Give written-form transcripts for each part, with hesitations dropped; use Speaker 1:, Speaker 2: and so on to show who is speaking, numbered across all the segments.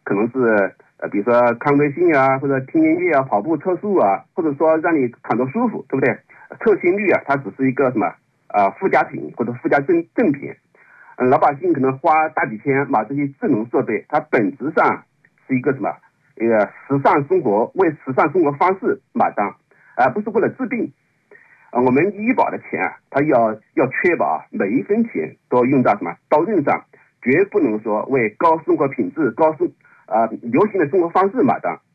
Speaker 1: 可能是比如说看微信啊，或者听音乐啊，跑步测速啊，或者说让你感到舒服，对不对？测心率啊，它只是一个什么附加品或者附加赠品。老百姓可能花大几千买这些智能设备，它本质上是一个什么？一个时尚生活，为时尚生活方式买单，而不是为了治病。我们医保的钱啊，它要确保每一分钱都用到什么刀刃上，绝不能说为高生活品质、流行的生活方式买单。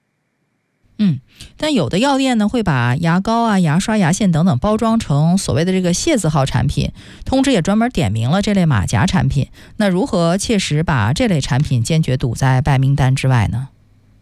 Speaker 2: 但有的药店呢会把牙膏啊、牙刷、牙线等等包装成所谓的这个械字号产品，通知也专门点明了这类马甲产品。那如何切实把这类产品坚决堵在白名单之外呢？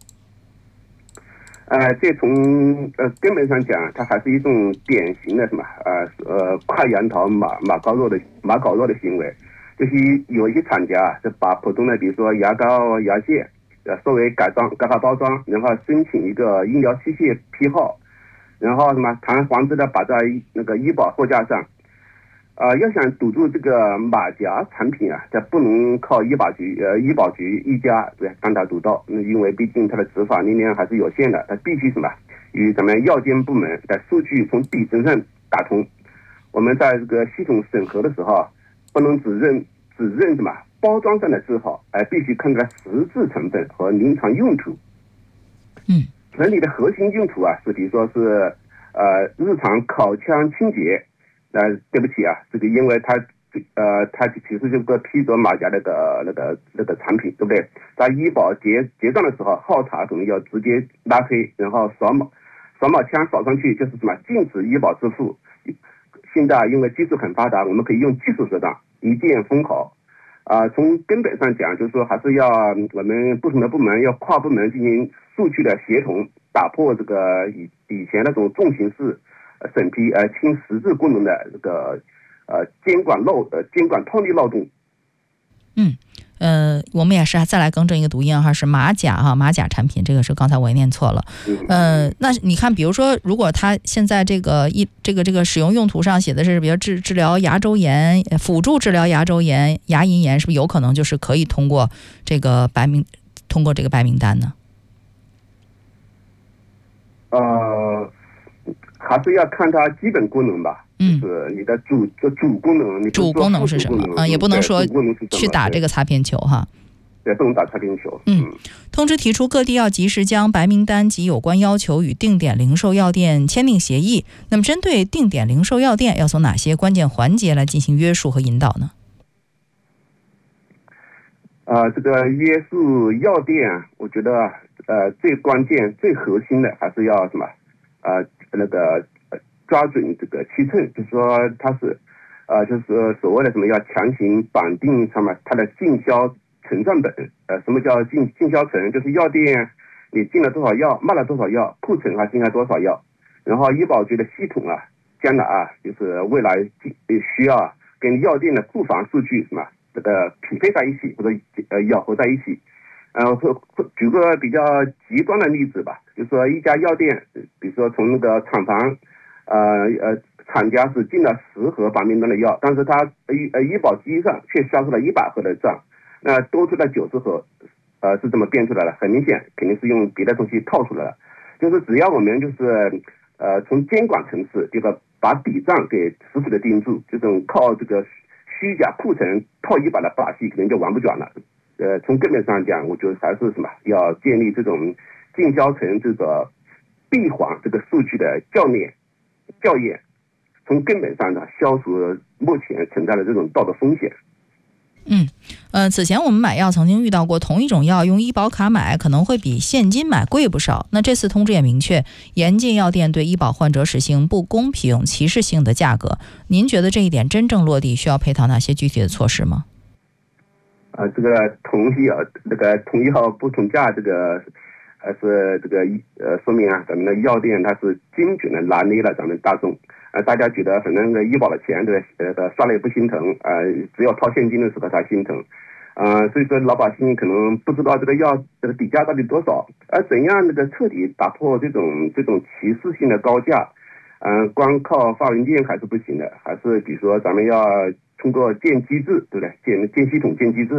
Speaker 1: 这从根本上讲，它还是一种典型的什么快杨桃马搞肉的行为，就是有一些厂家就把普通的比如说牙膏、牙线稍微改化包装，然后申请一个医疗器械批号，然后堂皇之的摆在那个医保货架上。要想堵住这个马甲产品啊，这不能靠医保局一家帮他堵到，因为毕竟它的执法力量还是有限的，它必须与咱们药监部门的数据从底层上打通。我们在这个系统审核的时候，不能只认包装上的字号，而必须看它实质成分和临床用途。整体的核心用途啊，是比如说是日常口腔清洁。对不起啊，这个因为它其实这个批准马甲那个产品，对不对？在医保结账的时候，号塔可能要直接拉黑，然后扫码枪扫上去就是禁止医保支付。现在因为技术很发达，我们可以用技术手段一键封口。从根本上讲，就是说还是要我们不同的部门要跨部门进行数据的协同，打破这个以前那种重形式审批轻实质功能的这个监管透力漏洞。
Speaker 2: 我们也是再来更正一个读音哈，是马甲马甲产品，这个是刚才我也念错了。那你看，比如说，如果它现在这个使用用途上写的是，比如治疗牙周炎，辅助治疗牙周炎、牙龈炎，是不是有可能就是可以通过这个白名单呢？
Speaker 1: 还是要看它基本功能吧，就是你的主功能，
Speaker 2: 主功能是什么？也不能说去打这个擦边球哈。
Speaker 1: 对，不能打擦边球。
Speaker 2: 通知提出，各地要及时将白名单及有关要求与定点零售药店签订协议。那么，针对定点零售药店，要从哪些关键环节来进行约束和引导呢？
Speaker 1: 这个约束药店，我觉得最关键、最核心的还是要抓准这个七寸，就是说它是就是所谓的要强行绑定它的进销存账本。什么叫进销存？就是药店你进了多少药，卖了多少药，库存进了多少药，然后医保局的系统将来就是未来需要跟药店的库房数据这个匹配在一起，或者咬合在一起。举个比较极端的例子吧，就是说一家药店，比如说从那个厂房，厂家是进了10盒白名单的药，但是他医保机上却销售了100盒的账，那多出来90盒，是怎么变出来的？很明显，肯定是用别的东西套出来的。就是只要我们从监管层次，这个把底账给死死的盯住，这种靠这个虚假库存套医保的把戏，可能就玩不转了。从根本上讲，我觉得还是要建立这种进销存这个闭环这个数据的教验，从根本上消除目前存在的这种道德风险。
Speaker 2: 此前我们买药曾经遇到过同一种药用医保卡买可能会比现金买贵不少。那这次通知也明确，严禁药店对医保患者实行不公平、歧视性的价格。您觉得这一点真正落地，需要配套哪些具体的措施吗？
Speaker 1: 这个同医药不同价，这个还是说明咱们的药店它是精准的拿捏了咱们大众。大家觉得反正医保的钱刷了也不心疼，只有掏现金的时候才心疼。所以说老百姓可能不知道这个药这个底价到底多少，而怎样彻底打破这种歧视性的高价，光靠发文件还是不行的，还是比如说咱们要通过建机制，对不对？建系统、建机制，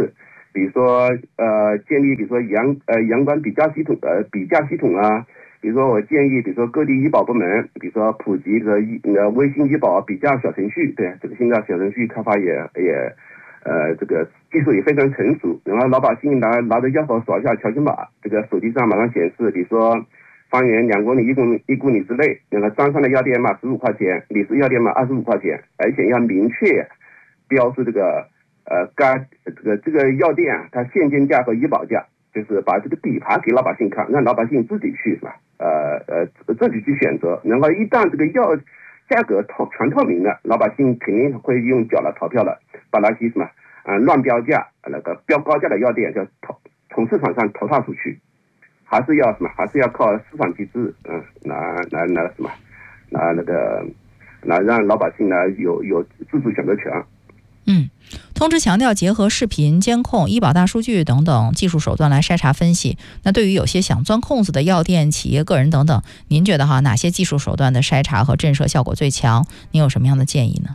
Speaker 1: 比如说建立比如说阳光比价系统啊，比如说我建议比如说各地医保部门，比如说普及微信医保比价小程序，对，这个现在小程序开发也这个技术也非常成熟，然后老百姓拿着药盒扫一下条形码，这个手机上马上显示，比如说方圆2公里、1公里之内，那个张三的药店码15块钱，李四药店码25块钱，而且要明确标示这个药店它现金价和医保价，就是把这个底牌给老百姓看，让老百姓自己去自己去选择。然后一旦这个药价格全透明了，老百姓肯定会用脚来投票了，把那些乱标价那个标高价的药店就从市场上淘汰出去。还是要靠市场机制，让老百姓有自主选择权。
Speaker 2: 通知强调结合视频监控、医保大数据等等技术手段来筛查分析。那对于有些想钻空子的药店、企业、个人等等，您觉得哪些技术手段的筛查和震慑效果最强？您有什么样的建议呢？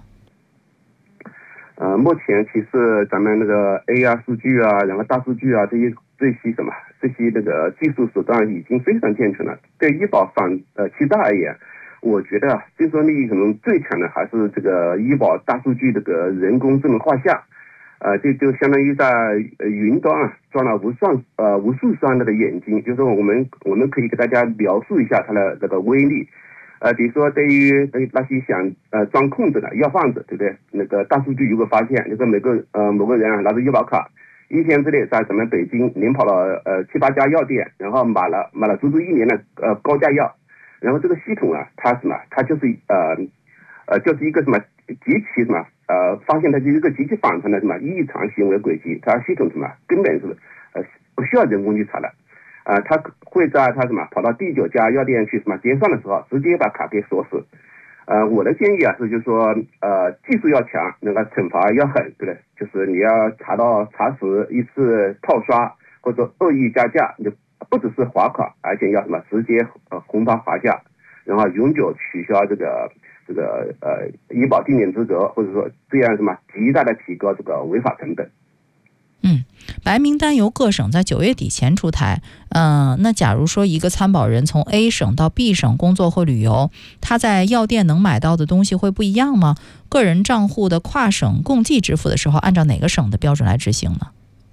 Speaker 1: 目前其实咱们那个 AR 数据啊，然后大数据啊，这些那个技术手段已经非常健全了。对医保其他而言，我觉得竞争力可能最强的还是这个医保大数据这个人工智能画像，这就相当于在云端装了无数双那个眼睛，就是说我们可以给大家描述一下它的那个威力。比如说对于那些想钻空子的药贩子，对不对？那个大数据如果发现，就是某个人拿着医保卡，1天之内在咱们北京连跑了7、8家药店，然后买了足足1年的高价药，然后这个系统它就是一个极其发现它是一个极其反常的异常行为轨迹，它系统根本是不需要人工去查的。他会在跑到第9家药店去结算的时候，直接把卡给锁死。我的建议就是说，技术要强，那个惩罚要狠，对不对？就是你要查实一次套刷或者恶意加价，你就不只是划卡，而且要直接红牌罚价，然后永久取消这个医保定点资格，或者说这样极大的提高这个违法成本。
Speaker 2: 白名单由各省在9月底前出台。那假如说一个参保人从 A 省到 B 省工作或旅游，他在药店能买到的东西会不一样吗？个人账户的跨省共计支付的时候，按照哪个省的标准来执行呢？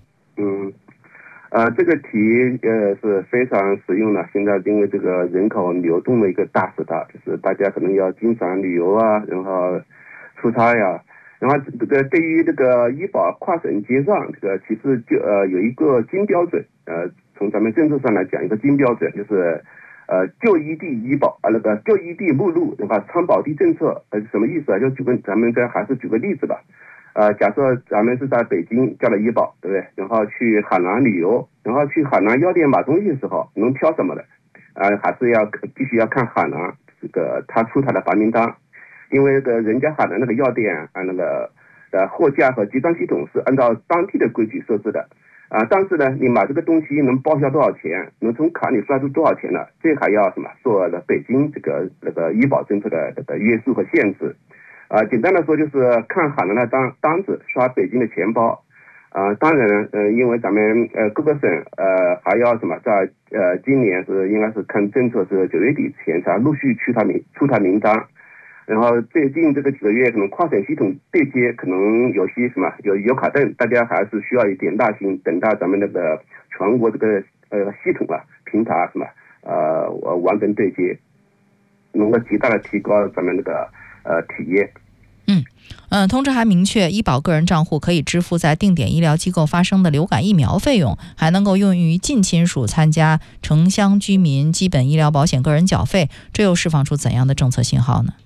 Speaker 1: 这个题是非常实用的。现在因为这个人口流动的一个大时代，就是大家可能要经常旅游啊，然后出差呀。然后这个对于这个医保跨省结算，这个其实就有一个金标准，从咱们政策上来讲，一个金标准就是就医地医保那个就医地目录，对吧？参保地政策什么意思啊？就咱们还是举个例子吧。假设咱们是在北京交了医保，对不对？然后去海南旅游，然后去海南药店买东西的时候，能挑什么的？还是必须要看海南这个他出台的白名单。因为人家海南那个药店那个货架和结账系统是按照当地的规矩设置的但是呢，你买这个东西能报销多少钱，能从卡里刷出多少钱呢？这还要受北京这个医保政策的这个约束和限制简单的说就是看海南的单子，刷北京的钱包当然因为咱们各个省还要在今年应该是看政策是9月底前才陆续出台名单。然后最近这个几个月，可能跨省系统对接，可能有些有卡顿，大家还是需要一点耐心，等到咱们那个全国这个系统平台完整对接，能够极大的提高咱们那个体验。
Speaker 2: 通知还明确，医保个人账户可以支付在定点医疗机构发生的流感疫苗费用，还能够用于近亲属参加城乡居民基本医疗保险个人缴费，这又释放出怎样的政策信号呢？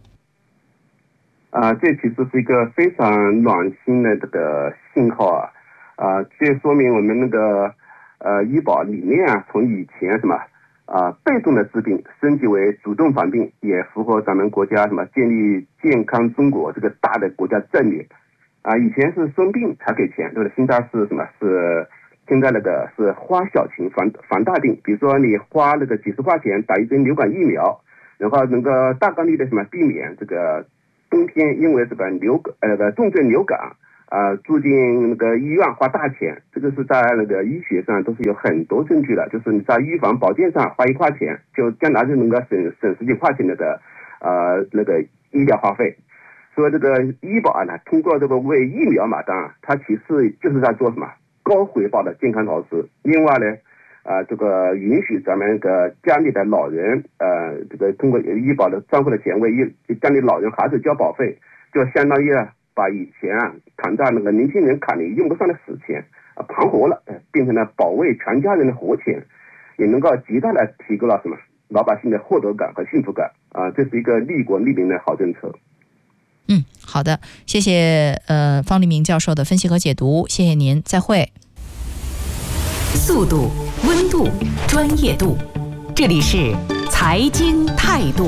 Speaker 1: 这其实是一个非常暖心的这个信号这说明我们那个医保理念从以前被动的治病升级为主动防病，也符合咱们国家建立健康中国这个大的国家战略以前是生病才给钱，对不对？现在是现在是花小钱防大病，比如说你花几十块钱打一针流感疫苗，然后能够大概率的避免这个冬天因为这个重症流感住进那个医院花大钱，这个是在那个医学上都是有很多证据的，就是你在预防保健上花1块钱，就将来就能够省10几块钱的那个医疗花费。所以这个医保呢，通过这个为疫苗买单，它其实就是在做什么高回报的健康投资。另外呢，这个允许咱们个家里的老人，这个通过医保的账户的钱为家里老人孩子交保费，就相当于把以前躺在那个年轻人卡里用不上的死钱盘活了，变成了保卫全家人的活钱，也能够极大的提高了什么老百姓的获得感和幸福感这是一个利国利民的好政策。
Speaker 2: 好的，谢谢方立明教授的分析和解读，谢谢您，再会。
Speaker 3: 速度、温度、专业度，这里是财经态度。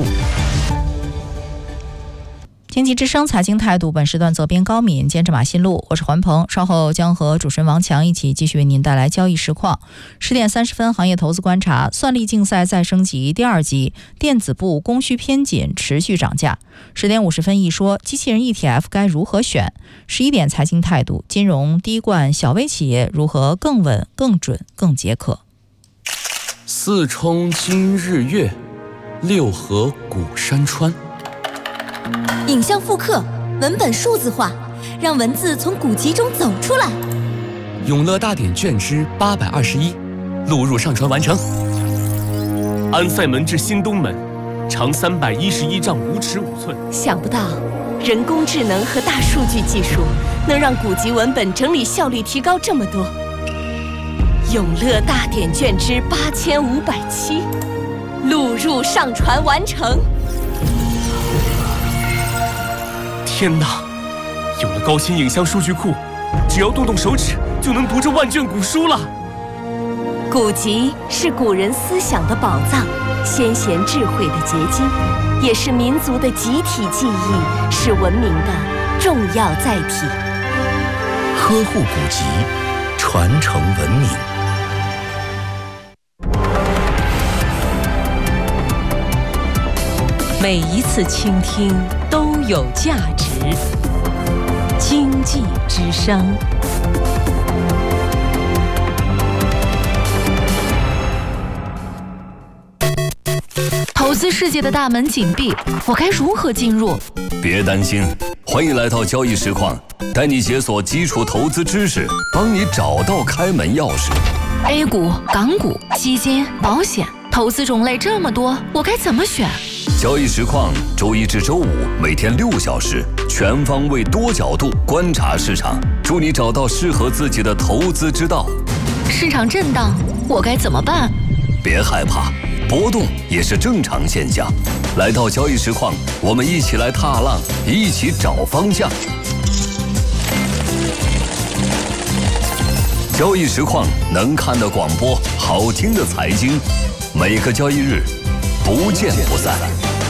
Speaker 2: 经济之声财经态度，本时段责编高敏，监制马新路，我是环鹏，稍后将和主持人王强一起继续为您带来交易实况。10点30分，行业投资观察，算力竞赛再升级第2集，电子部供需偏紧持续涨价。10点50分一说，机器人 ETF 该如何选？11点财经态度，金融滴灌小微企业如何更稳、更准、更解渴。
Speaker 4: 四冲今日月，6合古山川。
Speaker 5: 影像复刻，文本数字化，让文字从古籍中走出来。
Speaker 4: 永乐大典卷之821，录入上传完成。安塞门至新东门，长311丈5尺5寸。
Speaker 3: 想不到，人工智能和大数据技术能让古籍文本整理效率提高这么多。永乐大典卷之8507，录入上传完成。
Speaker 4: 天哪！有了高清影像数据库，只要动动手指就能读这万卷古书了。
Speaker 3: 古籍是古人思想的宝藏，先贤智慧的结晶，也是民族的集体记忆，是文明的重要载体。
Speaker 6: 呵护古籍，传承文明。
Speaker 3: 每一次倾听都有价值。经济之声。
Speaker 7: 投资世界的大门紧闭，我该如何进入？
Speaker 6: 别担心，欢迎来到交易实况，带你解锁基础投资知识，帮你找到开门钥匙。
Speaker 7: A 股、港股、基金、保险，投资种类这么多，我该怎么选？
Speaker 6: 交易实况，周一至周五每天6小时，全方位多角度观察市场，助你找到适合自己的投资之道。
Speaker 7: 市场震荡，我该怎么办？
Speaker 6: 别害怕，波动也是正常现象。来到交易实况，我们一起来踏浪，一起找方向。交易实况能看的广播，好听的财经，每个交易日不见不散。